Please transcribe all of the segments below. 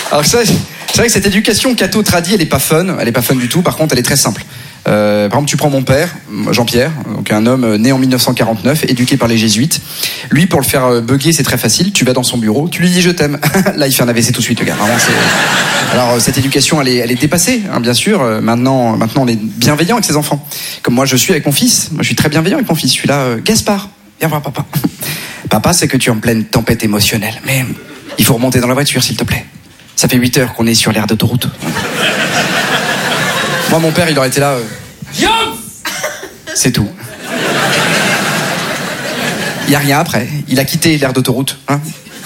Alors c'est vrai que cette éducation catho-tradi, elle est pas fun du tout. Par contre, elle est très simple. Par exemple, tu prends mon père, Jean-Pierre, donc un homme né en 1949, éduqué par les jésuites. Lui, pour le faire bugger, c'est très facile. Tu vas dans son bureau, tu lui dis je t'aime. Là, il fait un AVC tout de suite, le gars. Vraiment, alors cette éducation, elle est dépassée, hein, bien sûr. Maintenant, on est bienveillant avec ses enfants. Comme moi, je suis avec mon fils. Moi, je suis très bienveillant avec mon fils. Je suis là, Gaspard, viens voir papa. Papa, c'est que tu es en pleine tempête émotionnelle, mais il faut remonter dans la voiture, s'il te plaît. Ça fait 8 heures qu'on est sur l'aire d'autoroute. Moi, mon père, il aurait été là. C'est tout. Il n'y a rien après. Il a quitté l'aire d'autoroute. Hein.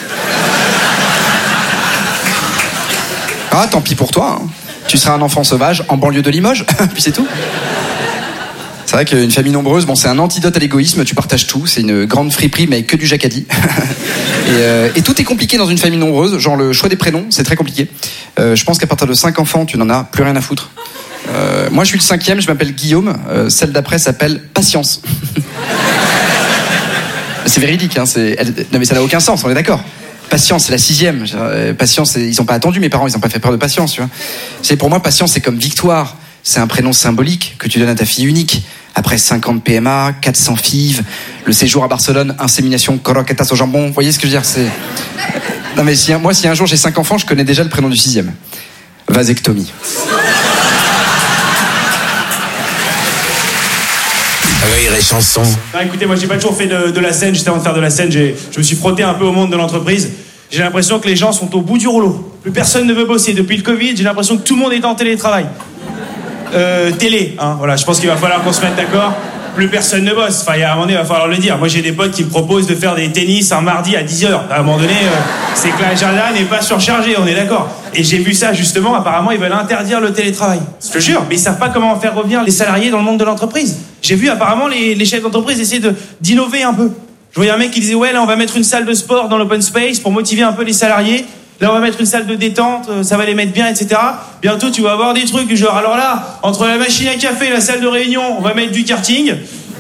Ah, tant pis pour toi. Hein. Tu seras un enfant sauvage en banlieue de Limoges. Puis c'est tout. C'est vrai qu'une famille nombreuse, bon, c'est un antidote à l'égoïsme. Tu partages tout. C'est une grande friperie, mais avec que du jacadi. Et tout est compliqué dans une famille nombreuse. Genre le choix des prénoms, c'est très compliqué. Je pense qu'à partir de 5 enfants, tu n'en as plus rien à foutre. Moi, je suis le 5e, je m'appelle Guillaume. Celle d'après s'appelle Patience. C'est véridique, hein. Non, mais ça n'a aucun sens, on est d'accord. Patience, c'est la 6e. Patience, ils n'ont pas attendu, mes parents, ils n'ont pas fait peur de Patience, tu vois. Pour moi, Patience, c'est comme Victoire. C'est un prénom symbolique que tu donnes à ta fille unique. Après 50 PMA, 400 FIV, le séjour à Barcelone, insémination, croquetas au jambon. Vous voyez ce que je veux dire, Non, mais si un jour j'ai 5 enfants, je connais déjà le prénom du 6e. Vasectomie. Rire et chanson. Non, écoutez, moi j'ai pas toujours fait de la scène. Juste avant de faire de la scène, je me suis frotté un peu au monde de l'entreprise. J'ai l'impression que les gens sont au bout du rouleau. Plus personne ne veut bosser. Depuis le Covid, j'ai l'impression que tout le monde est en télétravail. Télé, hein, voilà, je pense qu'il va falloir qu'on se mette d'accord. Plus personne ne bosse. Enfin, à un moment donné, il va falloir le dire. Moi, j'ai des potes qui me proposent de faire des tennis un mardi à 10h. À un moment donné, c'est que la jardin n'est pas surchargée, on est d'accord. Et j'ai vu ça, justement, apparemment, ils veulent interdire le télétravail. Je te jure, mais ils savent pas comment faire revenir les salariés dans le monde de l'entreprise. J'ai vu, apparemment, les chefs d'entreprise essayer d'innover un peu. Je voyais un mec qui disait, ouais, là, on va mettre une salle de sport dans l'open space pour motiver un peu les salariés. Là, on va mettre une salle de détente, ça va les mettre bien, etc. Bientôt, tu vas avoir des trucs du genre, alors là, entre la machine à café et la salle de réunion, on va mettre du karting.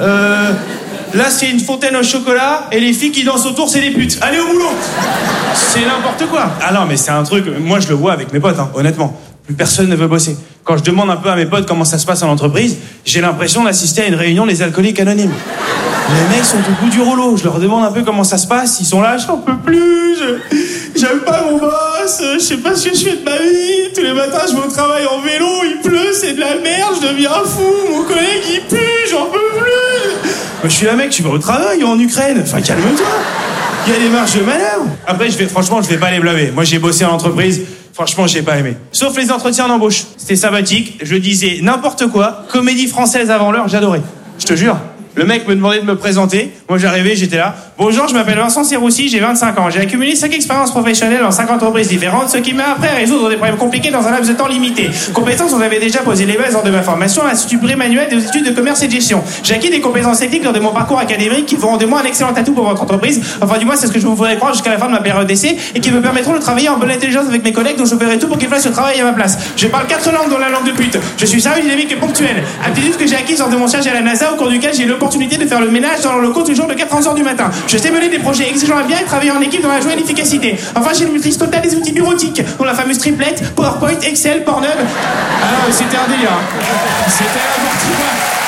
Là, c'est une fontaine au chocolat, et les filles qui dansent autour, c'est des putes. Allez au boulot! C'est n'importe quoi. Ah non, mais c'est un truc, moi, je le vois avec mes potes, hein, honnêtement. Plus personne ne veut bosser. Quand je demande un peu à mes potes comment ça se passe en entreprise, j'ai l'impression d'assister à une réunion des alcooliques anonymes. Les mecs sont au bout du rouleau. Je leur demande un peu comment ça se passe. Ils sont là, j'en peux plus. J'aime pas mon boss. Je sais pas ce que je fais de ma vie. Tous les matins, je vais au travail en vélo. Il pleut, c'est de la merde. Je deviens fou. Mon collègue, il pue. J'en peux plus. Moi, je suis là, mec. Tu vas au travail en Ukraine. Enfin, calme-toi. Il y a des marges de manœuvre. Après, franchement, je vais pas les blâmer. Moi, j'ai bossé en entreprise. Franchement, j'ai pas aimé. Sauf les entretiens d'embauche. C'était sabbatique. Je disais n'importe quoi. Comédie française avant l'heure, j'adorais. Je te jure. Le mec me demandait de me présenter. Moi, j'arrivais, j'étais là. Bonjour, je m'appelle Vincent Serroussi, j'ai 25 ans. J'ai accumulé 5 expériences professionnelles dans 5 entreprises différentes, ce qui m'a appris à résoudre des problèmes compliqués dans un laps de temps limité. Compétences, on avait déjà posé les bases lors de ma formation à l'Institut Pré-Manuel des études de commerce et de gestion. J'ai acquis des compétences techniques lors de mon parcours académique qui feront de moi un excellent atout pour votre entreprise. Enfin, du moins, c'est ce que je vous ferai croire jusqu'à la fin de ma période d'essai et qui me permettront de travailler en bonne intelligence avec mes collègues dont je ferai tout pour qu'ils fassent ce travail à ma place. Je parle 4 langues dont la langue de pute. Je suis sérieux, dynamique et ponctuel. Aptitude que j'ai acquise lors de mon stage à la NASA au cours duquel j'ai eu l'opportunité de faire le ménage dans le locaux toujours de 4h du matin. Je sais mener des projets exigeants à bien et travailler en équipe dans la joie et l'efficacité. Enfin, j'ai une maîtrise totale des outils bureautiques, dont la fameuse triplette, PowerPoint, Excel, Pornhub. Ah non, c'était un délire. C'était n'importe quoi.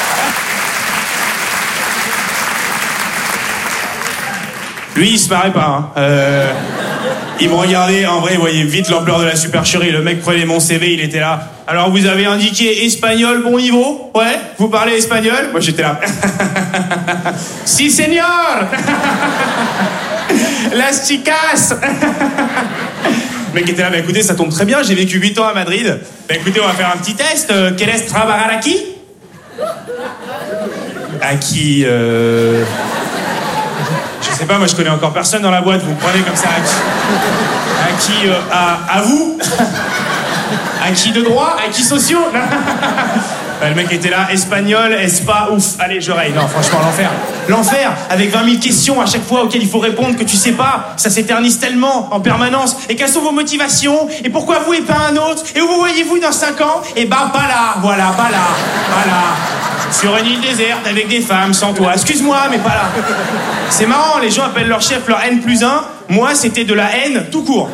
Lui, il se marrait pas. Hein. Il me regardait, en vrai, il voyait vite l'ampleur de la supercherie. Le mec prenait mon CV, il était là. Alors, vous avez indiqué espagnol bon niveau? Ouais, vous parlez espagnol? Moi, j'étais là. Si, señor. Las chicas. Le mec était là, bah écoutez, ça tombe très bien, j'ai vécu 8 ans à Madrid. Bah écoutez, on va faire un petit test. ¿Quieres trabajar aquí? Aquí, je sais pas, moi je connais encore personne dans la boîte, vous me prenez comme ça. À vous? Acquis de droit? Acquis sociaux? Le mec était là, espagnol, espa, ouf, allez, je raye. Non, franchement, l'enfer. L'enfer, avec 20 000 questions à chaque fois auxquelles il faut répondre que tu sais pas. Ça s'éternise tellement, en permanence. Et quelles sont vos motivations? Et pourquoi vous et pas un autre? Et où vous voyez-vous dans 5 ans? Et bah, pas là, voilà, pas là, pas là. Sur une île déserte, avec des femmes, sans toi. Excuse-moi, mais pas là. C'est marrant, les gens appellent leur chef leur N+1. Moi, c'était de la haine tout court.